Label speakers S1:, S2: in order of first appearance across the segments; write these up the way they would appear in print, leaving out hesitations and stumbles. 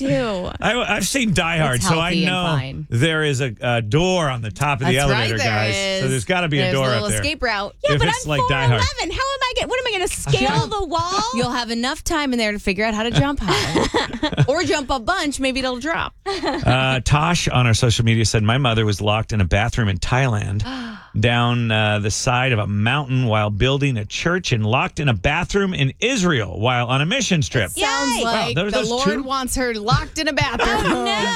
S1: too.
S2: I've seen Die Hard,
S3: It's
S2: so I
S3: healthy and
S2: know
S3: fine.
S2: there is a door on the top of the
S3: That's
S2: elevator,
S3: right, there
S2: guys.
S3: is.
S2: So there's got to be a door
S3: There's
S2: up
S3: little
S2: there.
S3: escape route.
S1: Yeah,
S2: If
S1: but
S2: it's
S1: I'm
S2: like Die Hard.
S1: 4'11". What am I going to scale the wall?
S3: You'll have enough time in there to figure out how to jump high. Or jump a bunch. Maybe it'll drop.
S2: Tosh on our social media said, my mother was locked in a bathroom in Thailand down the side of a mountain while building a church and locked in a bathroom in Israel while on a mission trip.
S3: Sounds
S1: Yay.
S3: like
S2: Wow,
S3: the
S2: those
S3: Lord
S2: two?
S3: wants her locked in a bathroom.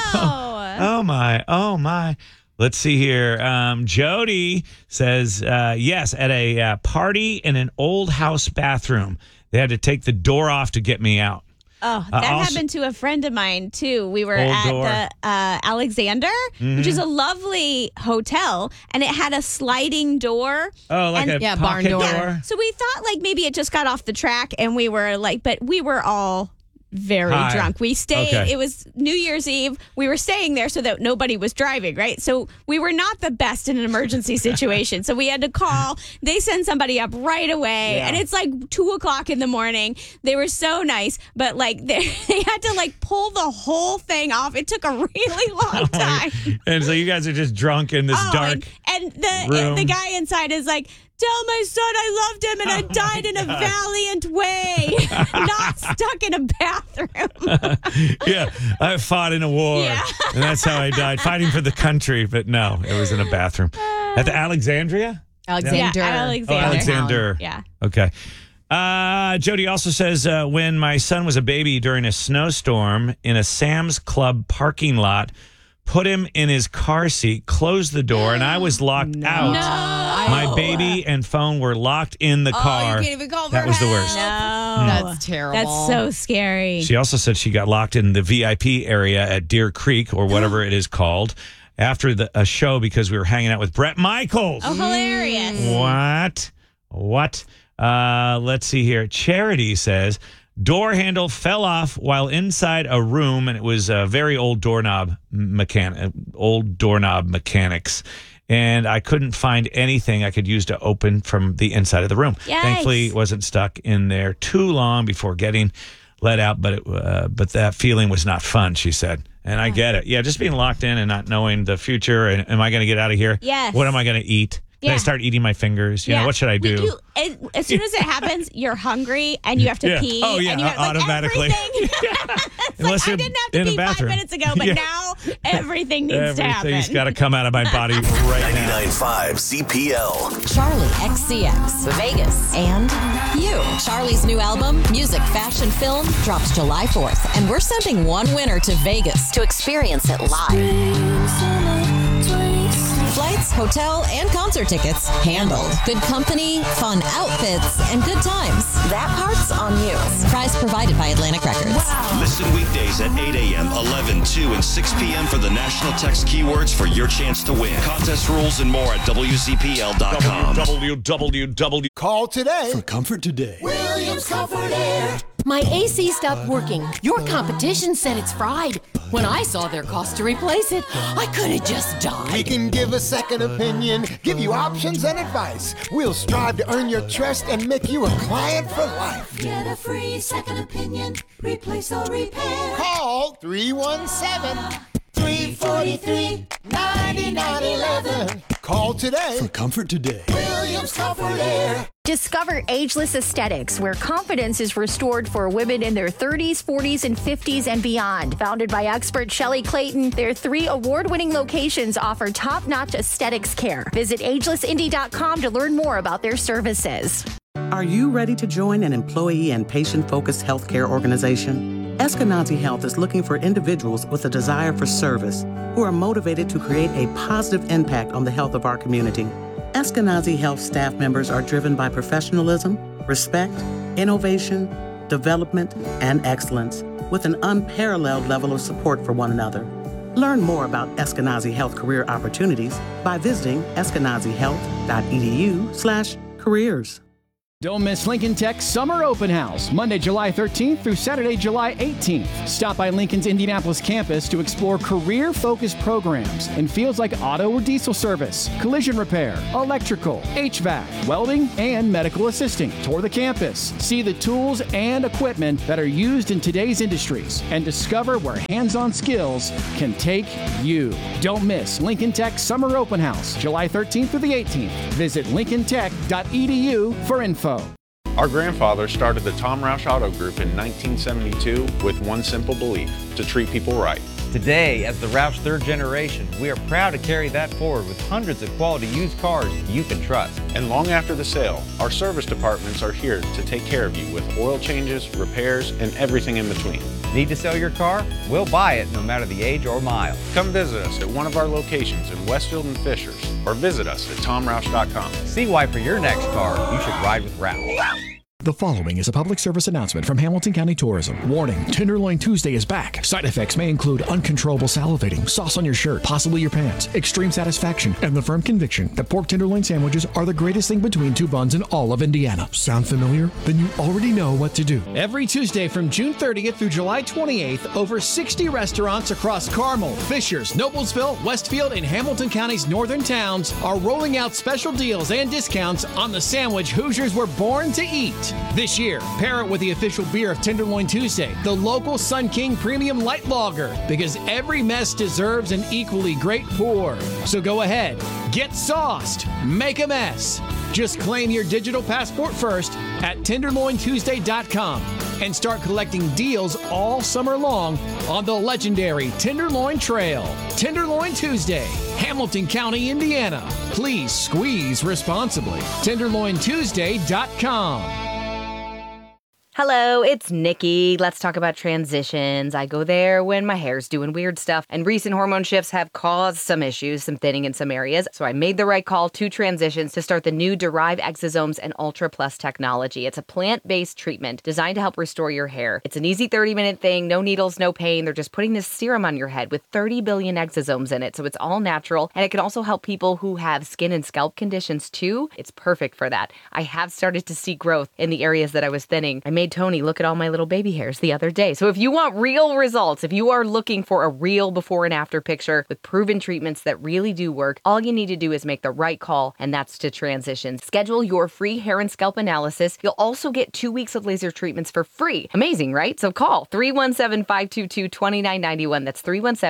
S1: No.
S2: Oh, my. Let's see here. Jody says, yes, at a party in an old house bathroom. They had to take the door off to get me out.
S1: Oh, that
S2: also-
S1: happened to a friend of mine, too. We were
S2: Old
S1: at
S2: door.
S1: the Alexander, which is a lovely hotel, and it had a sliding door.
S2: Oh, like
S1: And-
S2: a
S3: barn
S2: pocket
S3: door.
S2: door?
S1: So we thought like maybe it just got off the track, and we were like, but we were all very
S2: Hi.
S1: drunk. We stayed,
S2: Okay.
S1: it was New Year's Eve. We were staying there so that nobody was driving, right? So we were not the best in an emergency situation. So we had to call. They send somebody up right away.
S2: Yeah.
S1: And it's like 2:00 in the morning. They were so nice, but like they had to like pull the whole thing off. It took a really long time.
S2: And so you guys are just drunk in this dark.
S1: And
S2: room.
S1: the guy inside is like, tell my son I loved him and I died in a valiant way, not stuck in a bathroom.
S2: Yeah, I fought in a war,
S1: Yeah.
S2: and that's how I died, fighting for the country. But no, it was in a bathroom at the Alexandria.
S3: Alexander.
S1: Yeah, Alexander.
S2: Oh, Alexander.
S1: Yeah.
S2: Okay. Jody also says, when my son was a baby during a snowstorm in a Sam's Club parking lot, put him in his car seat, closed the door, and I was locked out. My baby and phone were locked in the car.
S3: You can't even call for
S2: That was the
S3: help.
S2: worst.
S1: No.
S3: That's terrible.
S1: That's so scary.
S2: She also said she got locked in the VIP area at Deer Creek or whatever it is called after a show because we were hanging out with Bret Michaels.
S1: Oh, hilarious.
S2: What? Let's see here. Charity says door handle fell off while inside a room, and it was a very old doorknob mechanics. And I couldn't find anything I could use to open from the inside of the room.
S1: Yikes.
S2: Thankfully, it wasn't stuck in there too long before getting let out, but that feeling was not fun, she said. And I get it. Yeah, just being locked in and not knowing the future. And am I going to get out of here?
S1: Yes.
S2: What am I going to eat? Can I
S1: Yeah.
S2: start eating my fingers? You know, what should I do?
S1: As soon as it happens, you're hungry and you have to
S2: Yeah.
S1: pee.
S2: Oh, yeah,
S1: and you have, like,
S2: automatically.
S1: everything. It's
S2: Unless
S1: like, I
S2: you're
S1: didn't have
S2: in
S1: to
S2: a
S1: pee 5
S2: bathroom.
S1: minutes ago, but
S2: Yeah.
S1: now everything needs to happen.
S2: Everything's got to come out of my body right now.
S4: 99.5 CPL.
S5: Charlie XCX, Vegas, and you. Charlie's new album, Music, Fashion, Film, drops July 4th, and we're sending one winner to Vegas to experience it live. Flights, hotel, and concert tickets handled. Good company, fun outfits, and good times. That part's on you. Prize provided by Atlantic Records.
S4: Listen weekdays at 8 a.m., 11, 2, and 6 p.m. for the national text keywords for your chance to win. Contest rules and more at WZPL.com.
S2: www.
S6: Call today.
S7: For comfort today.
S6: Williams Comfort Air.
S8: My AC stopped working. Your competition said it's fried. When I saw their cost to replace it, I could have just
S6: We
S8: died.
S6: can give a second opinion, give you options and advice. We'll strive to earn your trust and make you a client for life.
S9: Get a free second opinion. Replace or repair.
S6: Call 317-343-9911. Call today.
S7: For comfort today.
S6: Williams Comfort Air.
S10: Discover Ageless Aesthetics, where confidence is restored for women in their 30s, 40s, and 50s and beyond. Founded by expert Shelley Clayton, their 3 award-winning locations offer top-notch aesthetics care. Visit agelessindy.com to learn more about their services.
S11: Are you ready to join an employee and patient-focused healthcare organization? Eskenazi Health is looking for individuals with a desire for service who are motivated to create a positive impact on the health of our community. Eskenazi Health staff members are driven by professionalism, respect, innovation, development, and excellence, with an unparalleled level of support for one another. Learn more about Eskenazi Health career opportunities by visiting eskenazihealth.edu/careers.
S7: Don't miss Lincoln Tech's Summer Open House, Monday, July 13th through Saturday, July 18th. Stop by Lincoln's Indianapolis campus to explore career-focused programs in fields like auto or diesel service, collision repair, electrical, HVAC, welding, and medical assisting. Tour the campus, see the tools and equipment that are used in today's industries, and discover where hands-on skills can take you. Don't miss Lincoln Tech's Summer Open House, July 13th through the 18th. Visit lincolntech.edu for info.
S12: Our grandfather started the Tom Roush Auto Group in 1972 with one simple belief: to treat people right.
S13: Today, as the Roush third generation, we are proud to carry that forward with hundreds of quality used cars you can trust.
S12: And long after the sale, our service departments are here to take care of you with oil changes, repairs, and everything in between.
S13: Need to sell your car? We'll buy it no matter the age or mile.
S12: Come visit us at one of our locations in Westfield and Fishers, or visit us at tomroush.com.
S13: See why for your next car, you should ride with Roush.
S14: The following is a public service announcement from Hamilton County Tourism. Warning, Tenderloin Tuesday is back. Side effects may include uncontrollable salivating, sauce on your shirt, possibly your pants, extreme satisfaction, and the firm conviction that pork tenderloin sandwiches are the greatest thing between two buns in all of Indiana. Sound familiar? Then you already know what to do.
S7: Every Tuesday from June 30th through July 28th, over 60 restaurants across Carmel, Fishers, Noblesville, Westfield, and Hamilton County's northern towns are rolling out special deals and discounts on the sandwich Hoosiers were born to eat. This year, pair it with the official beer of Tenderloin Tuesday, the local Sun King Premium Light Lager, because every mess deserves an equally great pour. So go ahead, get sauced, make a mess. Just claim your digital passport first at TenderloinTuesday.com and start collecting deals all summer long on the legendary Tenderloin Trail. Tenderloin Tuesday, Hamilton County, Indiana. Please squeeze responsibly. TenderloinTuesday.com.
S3: Hello, it's Nikki. Let's talk about transitions. I go there when my hair's doing weird stuff, and recent hormone shifts have caused some issues, some thinning in some areas. So I made the right call to Transitions to start the new Derive Exosomes and Ultra Plus technology. It's a plant-based treatment designed to help restore your hair. It's an easy 30-minute thing, no needles, no pain. They're just putting this serum on your head with 30 billion exosomes in it, so it's all natural, and it can also help people who have skin and scalp conditions too. It's perfect for that. I have started to see growth in the areas that I was thinning. I made Tony look at all my little baby hairs the other day. So if you want real results, if you are looking for a real before and after picture with proven treatments that really do work, all you need to do is make the right call, and that's to Transitions. Schedule your free hair and scalp analysis. You'll also get 2 weeks of laser treatments for free. Amazing, right? So call 317-522-2991. That's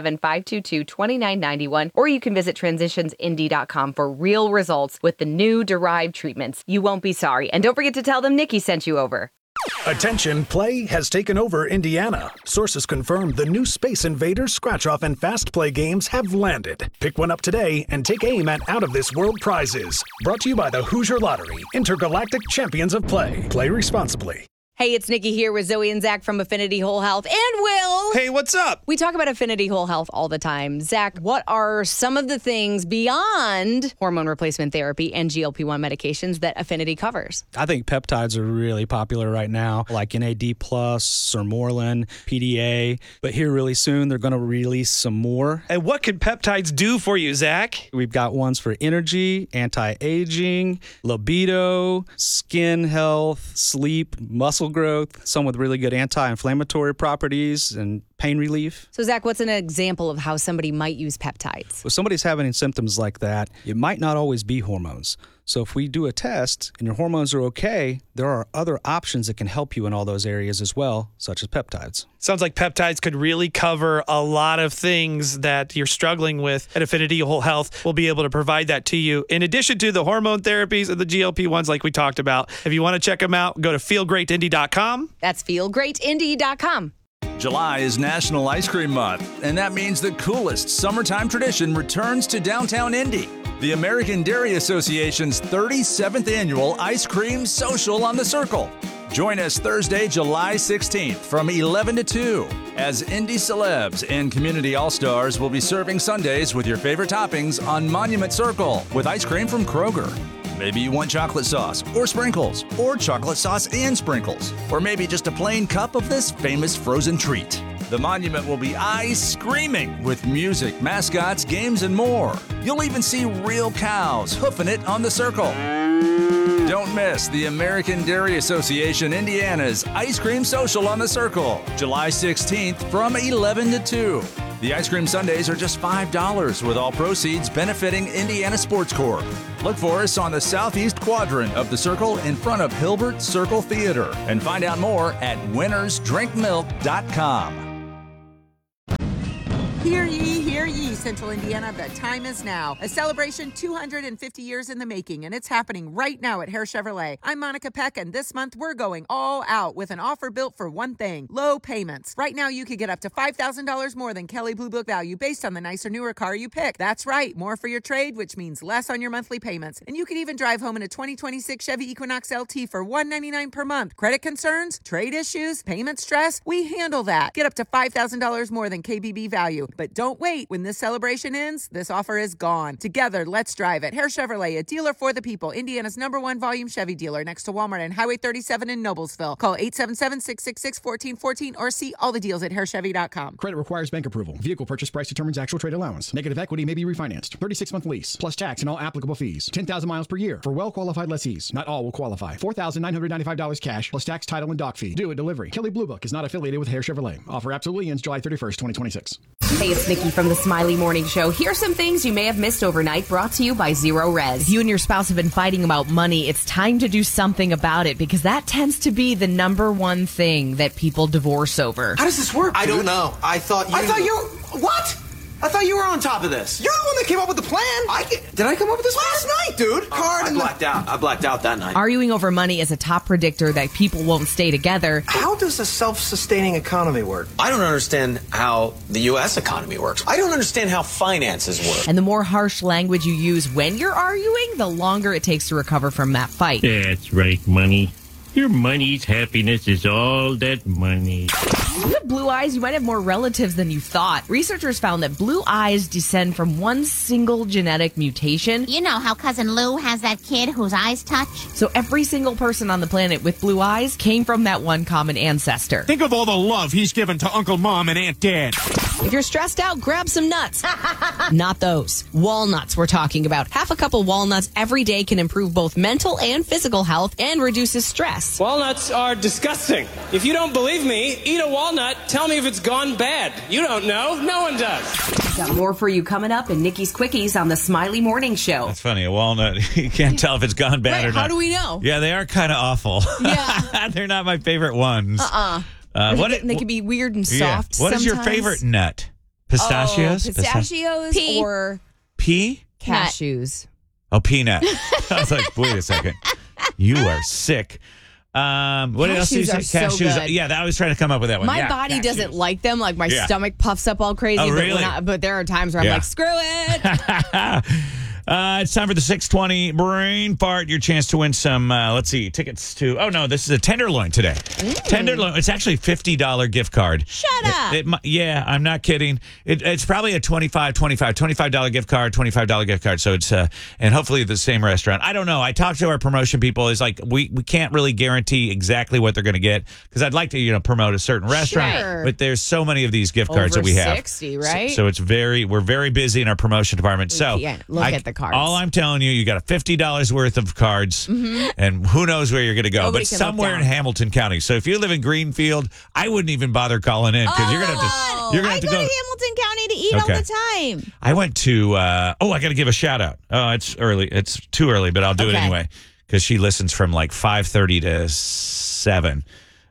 S3: 317-522-2991. Or you can visit transitionsindy.com for real results with the new Derive treatments. You won't be sorry. And don't forget to tell them Nikki sent you over.
S15: Attention, play has taken over Indiana. Sources confirm the new Space Invaders, Scratch-Off, and Fast Play games have landed. Pick one up today and take aim at out-of-this-world prizes. Brought to you by the Hoosier Lottery, Intergalactic Champions of Play. Play responsibly.
S3: Hey, it's Nikki here with Zoe and Zach from Affinity Whole Health, and Will.
S16: Hey, what's up?
S3: We talk about Affinity Whole Health all the time. Zach, what are some of the things beyond hormone replacement therapy and GLP-1 medications that Affinity covers?
S16: I think peptides are really popular right now, like NAD+, Sermorelin, PDA. But here really soon, they're going to release some more.
S17: And what can peptides do for you, Zach?
S16: We've got ones for energy, anti-aging, libido, skin health, sleep, muscle growth, some with really good anti-inflammatory properties and pain relief.
S3: So, Zach, what's an example of how somebody might use peptides?
S16: If somebody's having symptoms like that, it might not always be hormones. So if we do a test and your hormones are okay, there are other options that can help you in all those areas as well, such as peptides.
S17: Sounds like peptides could really cover a lot of things that you're struggling with. And Affinity Whole Health will be able to provide that to you. In addition to the hormone therapies and the GLP-1s like we talked about, if you want to check them out, go to feelgreatindy.com.
S3: That's feelgreatindy.com.
S18: July is National Ice Cream Month, and that means the coolest summertime tradition returns to downtown Indy. The American Dairy Association's 37th annual Ice Cream Social on the Circle. Join us Thursday, July 16th from 11 to 2 as Indy celebs and community all-stars will be serving sundaes with your favorite toppings on Monument Circle with ice cream from Kroger. Maybe you want chocolate sauce or sprinkles, or chocolate sauce and sprinkles, or maybe just a plain cup of this famous frozen treat. The Monument will be ice-screaming with music, mascots, games, and more. You'll even see real cows hoofing it on the circle. Don't miss the American Dairy Association Indiana's Ice Cream Social on the Circle, July 16th from 11 to 2. The ice cream sundaes are just $5 with all proceeds benefiting Indiana Sports Corp. Look for us on the southeast quadrant of the Circle in front of Hilbert Circle Theater and find out more at winnersdrinkmilk.com.
S19: Hear ye, Central Indiana, the time is now. A celebration 250 years in the making, and it's happening right now at Hare Chevrolet. I'm Monica Peck, and this month we're going all out with an offer built for one thing, low payments. Right now you could get up to $5,000 more than Kelley Blue Book value based on the nicer, newer car you pick. That's right, more for your trade, which means less on your monthly payments. And you could even drive home in a 2026 Chevy Equinox LT for $199 per month. Credit concerns, trade issues, payment stress, we handle that. Get up to $5,000 more than KBB value. But don't wait. When this celebration ends, this offer is gone. Together, let's drive it. Hare Chevrolet, a dealer for the people. Indiana's #1 volume Chevy dealer next to Walmart and Highway 37 in Noblesville. Call 877-666-1414 or see all the deals at harechevy.com.
S14: Credit requires bank approval. Vehicle purchase price determines actual trade allowance. Negative equity may be refinanced. 36-month lease, plus tax and all applicable fees. 10,000 miles per year for well-qualified lessees. Not all will qualify. $4,995 cash, plus tax, title, and dock fee. Due at delivery. Kelley Blue Book is not affiliated with Hare Chevrolet. Offer absolutely ends July 31st, 2026.
S3: Hey, it's Nikki from the Smiley Morning Show. Here's some things you may have missed overnight, brought to you by Zero Res. If you and your spouse have been fighting about money, it's time to do something about it, because that tends to be the #1 thing that people divorce over.
S20: How does this work, dude? I don't know. I thought you... What? I thought you were on top of this. You're the one that came up with the plan. Did I come up with this last night, dude? I blacked out that night.
S3: Arguing over money is a top predictor that people won't stay together.
S20: How does a self-sustaining economy work? I don't understand how the U.S. economy works. I don't understand how finances work.
S3: And the more harsh language you use when you're arguing, the longer it takes to recover from that fight.
S21: That's right, money. Your money's happiness is all that money.
S3: If you have blue eyes, you might have more relatives than you thought. Researchers found that blue eyes descend from one single genetic mutation.
S22: You know how Cousin Lou has that kid whose eyes touch?
S3: So every single person on the planet with blue eyes came from that one common ancestor.
S23: Think of all the love he's given to Uncle Mom and Aunt Dad.
S3: If you're stressed out, grab some nuts. Not those. Walnuts we're talking about. Half a cup of walnuts every day can improve both mental and physical health and reduces stress.
S24: Walnuts are disgusting. If you don't believe me, eat a walnut. Tell me if it's gone bad. You don't know. No one does.
S3: Got more for you coming up in Nikki's Quickies on the Smiley Morning Show.
S2: That's funny. A walnut, you can't tell if it's gone bad or not.
S1: How do we know?
S2: Yeah, they are kind of awful.
S1: Yeah.
S2: They're not my favorite ones.
S1: They can be weird and soft.
S2: What is your favorite nut? Pistachios?
S1: Pistachios or
S2: pea?
S1: Cashews.
S2: Oh, peanut. I was like, wait a second. You are sick. What else do you say?
S1: So
S2: Cashews.
S1: good.
S2: Yeah, I was trying to come up with that one.
S1: My body doesn't like them. Like my
S2: Yeah.
S1: stomach puffs up all crazy.
S2: Oh, really?
S1: But there are times where I'm
S2: Yeah.
S1: like, screw it.
S2: It's time for the 620 Brain Fart. Your chance to win some, tickets to... Oh, no, this is a Tenderloin today. Tenderloin. It's actually a $50 gift card.
S1: Shut up.
S2: Yeah, I'm not kidding. It's probably a $25 gift card, $25 gift card. So it's, and hopefully the same restaurant. I don't know. I talked to our promotion people. It's like, we can't really guarantee exactly what they're going to get, because I'd like to, promote a certain restaurant.
S1: Sure.
S2: But there's so many of these gift cards that we have.
S1: 60, right?
S2: So it's we're very busy in our promotion department. So
S1: Look at the cards.
S2: all I'm telling you got a $50 worth of cards, and who knows where you're going to go.
S1: Nobody
S2: but
S1: can look
S2: somewhere in
S1: down.
S2: Hamilton County. So if you live in Greenfield, I wouldn't even bother calling in, because you're going to have to. You're going
S1: I
S2: to
S1: go
S2: go
S1: to Hamilton County to eat all
S2: Okay.
S1: the time.
S2: I went to. I got to give a shout out. Oh, it's early. It's too early, but I'll do it
S1: Okay.
S2: anyway, because she listens from like 5:30 to 7.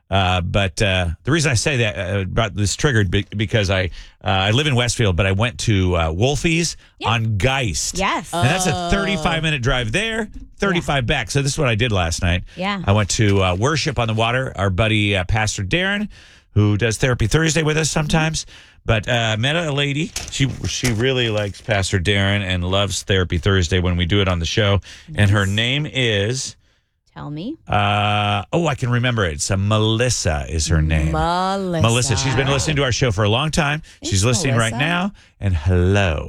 S2: But the reason I say that about this triggered because I live in Westfield, but I went to Wolfie's on Geist.
S1: Yes.
S2: And that's a 35-minute drive there, 35 back. So this is what I did last night.
S1: Yeah.
S2: I went to Worship on the Water. Our buddy Pastor Darren, who does Therapy Thursday with us sometimes, but met a lady. She really likes Pastor Darren and loves Therapy Thursday when we do it on the show. And her name is...
S1: Tell me.
S2: I can remember it. It's Melissa is her name.
S1: Melissa.
S2: She's been listening to our show for a long time. She's listening right
S1: Melissa.
S2: now. And hello.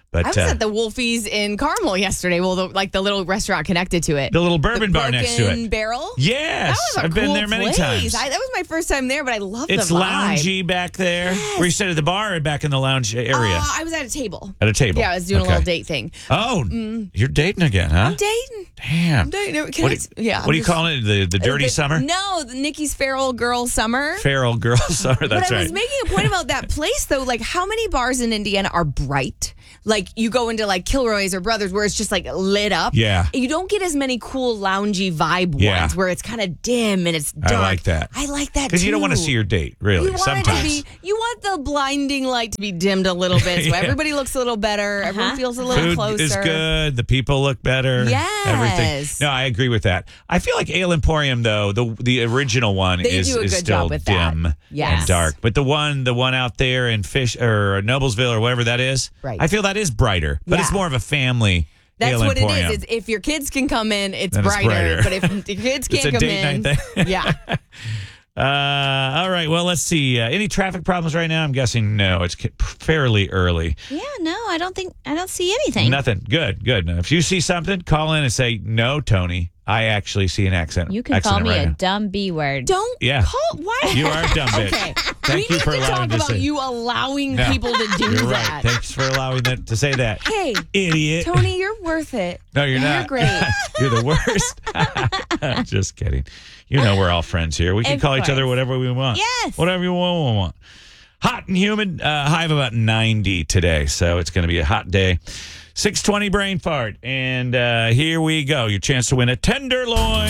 S2: But
S4: I was at the Wolfies in Carmel yesterday. Well, the little restaurant connected to it.
S2: the little bourbon bar next to
S4: Broken
S2: it.
S4: Barrel?
S2: Yes,
S4: That was a
S2: I've been
S4: cool
S2: there many
S4: place.
S2: times.
S4: That was my first time there, but I love
S2: It's
S4: the vibe.
S2: loungy back there. Where you sit at the bar or back in the lounge area?
S4: I was at a table.
S2: At a table.
S4: Yeah, I was doing
S2: Okay.
S4: a little date thing.
S2: Oh, you're dating again, huh?
S4: I'm dating.
S2: Damn.
S4: I'm dating.
S2: What do you call it? The dirty summer?
S4: No, the Nikki's Feral Girl Summer.
S2: Feral girl summer. That's
S4: But I
S2: right.
S4: was making a point about that place, though. Like, how many bars in Indiana are bright? Like, you go into like Kilroy's or Brothers where it's just like lit up.
S2: Yeah.
S4: You don't get as many cool loungy vibe
S2: Yeah.
S4: ones where it's kind of dim and it's dark.
S2: I like that.
S4: I like that
S2: Because you don't
S4: too.
S2: want to see your date, really.
S4: You want
S2: Sometimes.
S4: it to be. You want the blinding light to be dimmed a little bit, so
S2: Yeah.
S4: everybody looks a little better. Everyone feels a little
S2: Food
S4: closer.
S2: is good. The people look better.
S4: Yes.
S2: Everything. No, I agree with that. I feel like Ale Emporium, though, the original one
S4: They
S2: is
S4: do a good
S2: still
S4: job with that.
S2: dim
S4: Yes.
S2: and dark. But the one out there in Fish or Noblesville or whatever that is,
S4: Right.
S2: I feel that is brighter. But it's
S4: Yeah.
S2: more of a family.
S4: That's
S2: Ale
S4: what
S2: Emporium.
S4: it is. It's, if your kids can come in, it's
S2: Then it's
S4: brighter.
S2: brighter.
S4: But if the kids
S2: It's
S4: can't
S2: a
S4: come
S2: date
S4: in,
S2: night thing.
S4: yeah.
S2: All right. Well, let's see. Any traffic problems right now? I'm guessing no. It's fairly early.
S1: Yeah, no, I don't see anything.
S2: Nothing. Good. Now, if you see something, call in and say, "No, Tony, I actually see an accident."
S1: You can call
S2: accident
S1: me
S2: right
S1: a
S2: now."
S1: dumb B word.
S4: Don't
S2: Yeah.
S4: call. Why?
S2: You are a dumb bitch.
S4: Okay.
S2: Thank
S4: we
S2: you for
S4: need to
S2: allowing
S4: talk
S2: to
S4: about
S2: say.
S4: you allowing
S2: No,
S4: people to do
S2: you're
S4: that.
S2: right. Thanks for allowing that to say that.
S4: Hey,
S2: Idiot.
S4: Tony, you're worth it.
S2: No, you're not.
S4: You're great.
S2: You're the worst. Just kidding. You know we're all friends here. We can
S4: Of
S2: call each other
S4: course.
S2: whatever we want.
S4: Yes.
S2: Whatever you want. Hot and humid. High of about 90 today. So it's going to be a hot day. 6:20 brain fart. And here we go. Your chance to win a Tenderloin.